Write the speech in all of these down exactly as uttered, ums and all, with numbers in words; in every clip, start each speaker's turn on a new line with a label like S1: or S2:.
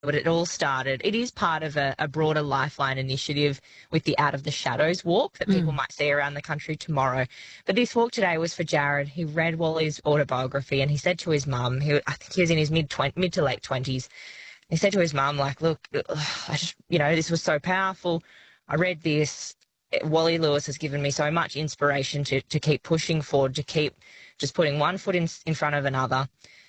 S1: But it all started, it is part of a, a broader Lifeline initiative with the Out of the Shadows walk that people mm. might see around the country tomorrow. But this walk today was for Jared. He read Wally's autobiography and he said to his mum, who I think he was in his mid mid to late twenties, he said to his mum, like, look, I just, you know, this was so powerful. I read this. Wally Lewis has given me so much inspiration to, to keep pushing forward, to keep just putting one foot in, in front of another.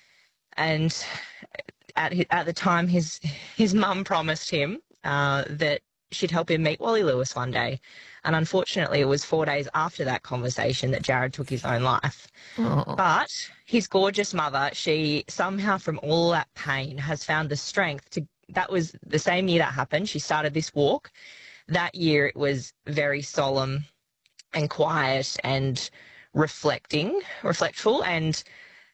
S1: And At, at the time, his his mum promised him uh, that she'd help him meet Wally Lewis one day. And unfortunately, it was four days after that conversation that Jared took his own life. Oh. But his gorgeous mother, she somehow from all that pain has found the strength to, that was the same year that happened. She started this walk. That year it was very solemn and quiet and reflecting, reflectful, and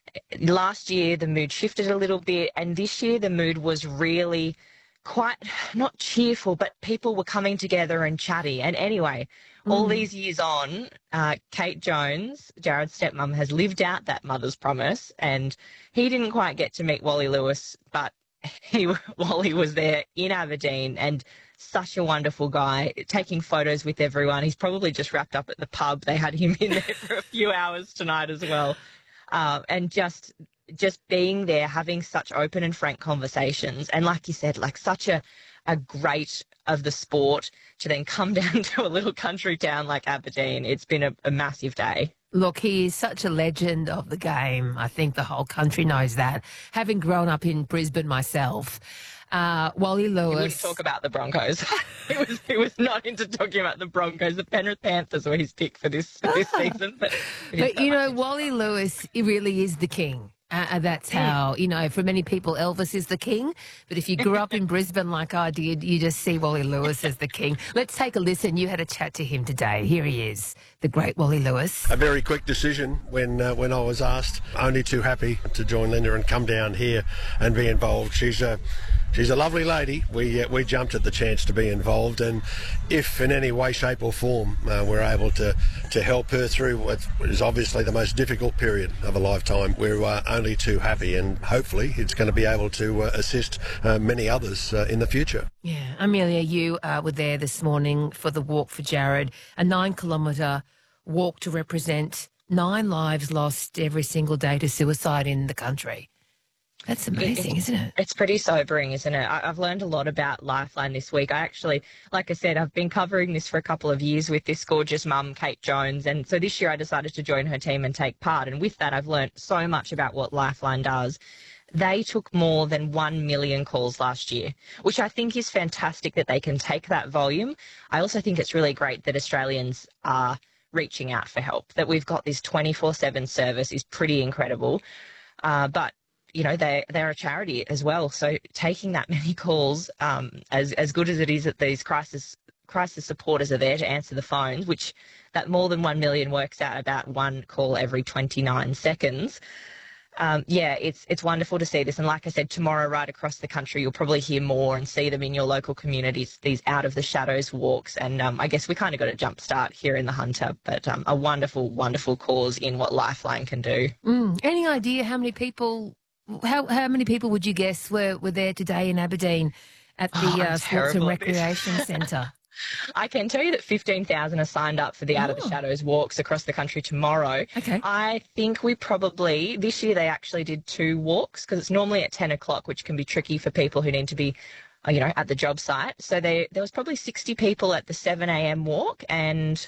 S1: last year the mood shifted a little bit, and this year the mood was really quite not cheerful, but people were coming together and chatty. And anyway, mm. all these years on, uh, Kate Jones, Jared's stepmom, has lived out that mother's promise, and he didn't quite get to meet Wally Lewis, but he Wally was there in Aberdeen, and such a wonderful guy, taking photos with everyone. He's probably just wrapped up at the pub. They had him in there for a few hours tonight as well. Uh, and just just being there, having such open and frank conversations. And like you said, like such a, a great of the sport to then come down to a little country town like Aberdeen. It's been a, a massive day.
S2: Look, he is such a legend of the game. I think the whole country knows that. Having grown up in Brisbane myself, uh, Wally Lewis...
S1: He wouldn't talk about the Broncos. he, was, he was not into talking about the Broncos. The Penrith Panthers were his pick for this, for this season. But,
S2: but you know, Wally Lewis, he really is the king. Uh, that's how, you know, for many people, Elvis is the king. But if you grew up in Brisbane like I did, you just see Wally Lewis as the king. Let's take a listen. You had a chat to him today. Here he is, the great Wally Lewis.
S3: A very quick decision when uh, when I was asked. Only too happy to join Linda and come down here and be involved. She's a she's a lovely lady. We uh, we jumped at the chance to be involved, and if in any way, shape or form uh, we're able to to help her through what is obviously the most difficult period of a lifetime, we're uh, only too happy, and hopefully it's going to be able to uh, assist uh, many others uh, in the future.
S2: Yeah, Amelia, you uh, were there this morning for the Walk for Jared, a nine-kilometre walk to represent nine lives lost every single day to suicide in the country. That's amazing,
S1: it's,
S2: isn't it?
S1: It's pretty sobering, isn't it? I, I've learned a lot about Lifeline this week. I actually, like I said, I've been covering this for a couple of years with this gorgeous mum, Kate Jones. And so this year I decided to join her team and take part. And with that, I've learned so much about what Lifeline does. They took more than one million calls last year, which I think is fantastic that they can take that volume. I also think it's really great that Australians are reaching out for help, that we've got this twenty-four seven service is pretty incredible. Uh, but you know, they, they're a charity as well. So taking that many calls, um, as, as good as it is that these crisis crisis supporters are there to answer the phones, which that more than one million works out about one call every twenty-nine seconds. Um, yeah, it's it's wonderful to see this. And like I said, tomorrow right across the country, you'll probably hear more and see them in your local communities, these Out of the Shadows walks. And um, I guess we kind of got a jump start here in the Hunter, but um, a wonderful, wonderful cause in what Lifeline can do.
S2: Mm. Any idea how many people... How how many people would you guess were, were there today in Aberdeen at the
S1: oh,
S2: uh, Sports and Recreation Centre?
S1: I can tell you that fifteen thousand are signed up for the Out oh. of the Shadows walks across the country tomorrow.
S2: Okay.
S1: I think we probably, this year they actually did two walks because it's normally at ten o'clock, which can be tricky for people who need to be, you know, at the job site. So they, there was probably sixty people at the seven a.m. walk and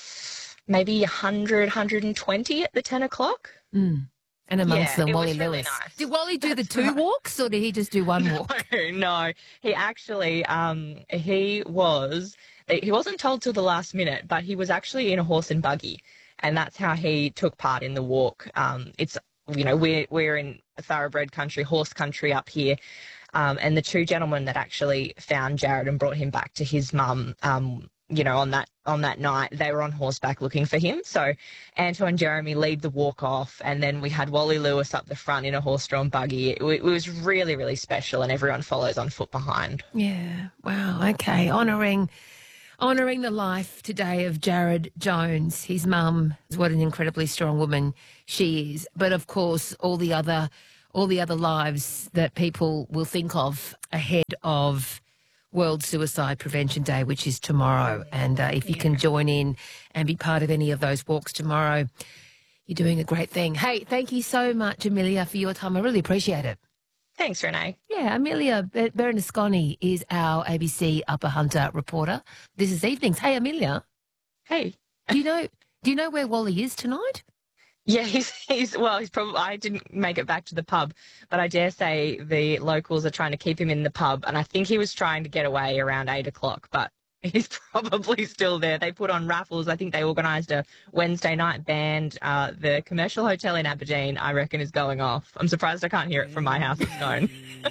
S1: maybe one hundred, one hundred twenty at the ten o'clock.
S2: Mm. And amongst
S1: yeah,
S2: them, Wally
S1: really
S2: Lewis.
S1: Nice.
S2: Did Wally do
S1: That's
S2: the two
S1: right.
S2: walks, or did he just do one walk?
S1: No, no. He actually, um, he was, he wasn't told till the last minute, but he was actually in a horse and buggy, and that's how he took part in the walk. Um, it's, you know, we're we're in a thoroughbred country, horse country up here, um, and the two gentlemen that actually found Jared and brought him back to his mum, um, you know, on that on that night, they were on horseback looking for him. So Anto and Jeremy lead the walk off, and then we had Wally Lewis up the front in a horse-drawn buggy. It, it was really, really special, and everyone follows on foot behind.
S2: Yeah, wow, okay. Honouring honouring the life today of Jared Jones. His mum, what an incredibly strong woman she is. But, of course, all the other all the other lives that people will think of ahead of World Suicide Prevention Day, which is tomorrow. And uh, if you can join in and be part of any of those walks tomorrow, you're doing a great thing. Hey, thank you so much, Amelia, for your time. I really appreciate it.
S1: Thanks, Renee.
S2: Yeah, Amelia Bernasconi is our A B C Upper Hunter reporter. This is Evenings. Hey, Amelia.
S1: Hey.
S2: Do you know do you know where Wally is tonight?
S1: Yeah, he's, he's, well, he's probably, I didn't make it back to the pub, but I dare say the locals are trying to keep him in the pub, and I think he was trying to get away around eight o'clock, but he's probably still there. They put on raffles. I think they organised a Wednesday night band. Uh, the commercial hotel in Aberdeen, I reckon, is going off. I'm surprised I can't hear it from my house of Scone.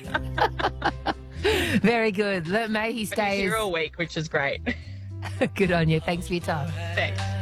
S2: Very good. May he stay
S1: here all week, which is great.
S2: Good on you. Thanks for your time.
S1: Thanks.